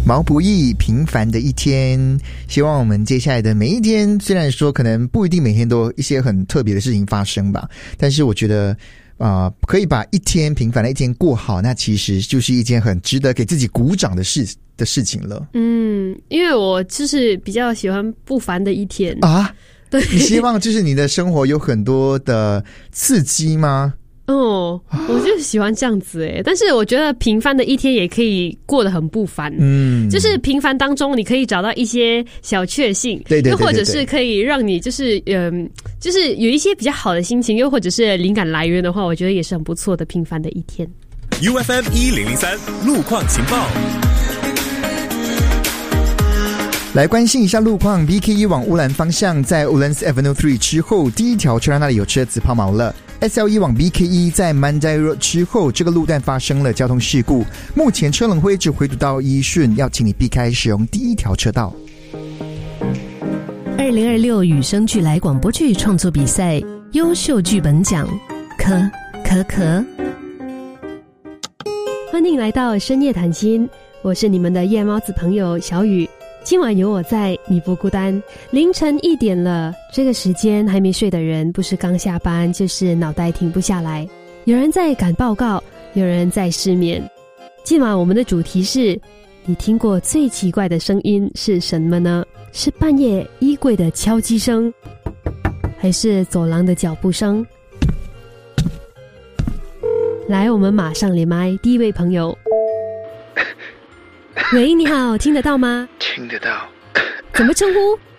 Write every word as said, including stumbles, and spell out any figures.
毛不易平凡的一天，希望我们接下来的每一天，虽然说可能不一定每天都有一些很特别的事情发生吧，但是我觉得啊、呃，可以把一天平凡的一天过好，那其实就是一件很值得给自己鼓掌的事的事情了。 嗯，因为我就是比较喜欢不凡的一天啊。 对， 你希望就是你的生活有很多的刺激吗？ 哦，我就喜欢这样子诶，但是我觉得平凡的一天也可以过得很不凡。嗯，就是平凡当中你可以找到一些小确幸， 对对对对对， 又或者是可以让你就是嗯，就是有一些比较好的心情，又或者是灵感来源的话，我觉得也是很不错的平凡的一天。 U F M 一零零三路况情报。 来关心一下路况 ，B K 一往乌兰方向，在 Woodlands Avenue 三之后，第一条车那里有车子抛锚了。S L 一往 B K 一在 Mandai Road 之后，这个路段发生了交通事故，目前车龙会一直回堵到一顺，要请你避开使用第一条车道。 二零二六有声剧来广播剧创作比赛优秀剧本奖，可可可。 欢迎来到深夜谈心，我是你们的夜猫子朋友小雨。今晚有我在，你不孤单。凌晨一点了，这个时间还没睡的人，不是刚下班，就是脑袋停不下来。有人在赶报告，有人在失眠。今晚我们的主题是：你听过最奇怪的声音是什么呢？是半夜衣柜的敲击声，还是走廊的脚步声？来，我们马上连麦，第一位朋友。喂，你好，听得到吗？ 听得到。 怎么称呼？